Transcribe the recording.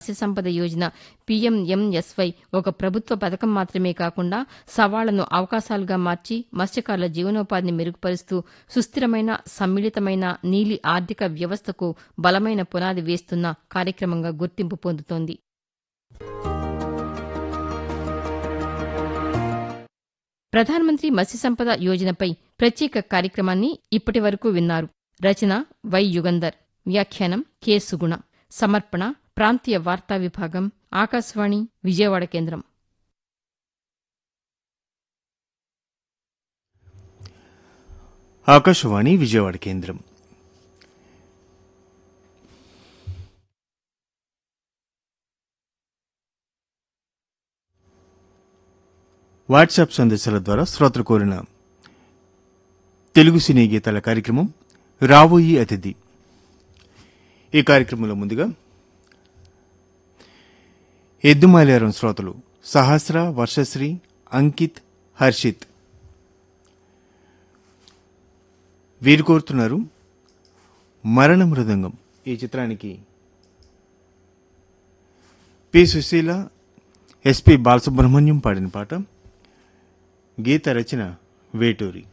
Matsya Sampada Yojana PMMSY ఒక ప్రభుత్వ పథకం మాత్రమే కాకుండా సవాళ్లను అవకాశాలుగా మార్చి మత్స్యకారుల జీవనోపాధిని మెరుగుపరుస్తూ సుస్థిరమైన సమ్మిళితమైన నీలి ఆర్థిక వ్యవస్థకు బలమైన పునాది వేస్తున్న కార్యక్రమంగా గుర్తింపు పొందుతోంది. ప్రధానమంత్రి మత్స్య సంపద యోజనపై ప్రత్యేక కార్యక్రమాన్ని ఇప్పటి వరకు విన్నారు. రచన వై యుగంధర్, వ్యాఖ్యానం కె సుగుణ, సమర్పణ ప్రాంతీయ వార్తా విభాగం, ఆకాశవాణి విజయవాడ కేంద్రం. ఆకాశవాణి విజయవాడ కేంద్రం. వాట్సాప్ సందేశాల ద్వారా శ్రోతలు కోరిన తెలుగు సినీ గీతాల కార్యక్రమం రాబోయి అతిథి. ఈ కార్యక్రమంలో ముందుగా ఎద్దుమాలేరం శ్రోతలు సహస్ర, వర్షశ్రీ, అంకిత్, హర్షిత్ వీరు కోరుతున్నారు మరణ మృదంగం ఈ చిత్రానికి పి సుశీల, ఎస్పి బాలసుబ్రహ్మణ్యం పాడిన పాట. గీత రచన వేటూరి.